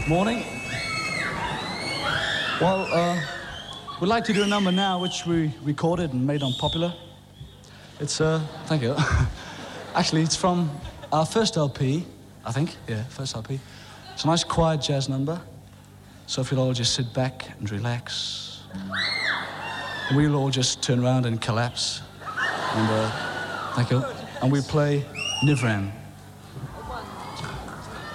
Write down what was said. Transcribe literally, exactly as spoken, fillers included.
Morning. Well, uh, we'd like to do a number now which we recorded and made on Popular. It's, uh, thank you. Actually, it's from our first L P, I think. Yeah, first L P. It's a nice quiet jazz number. So if you'll all just sit back and relax. And we'll all just turn around and collapse. And, uh, thank you. And we play Nivram.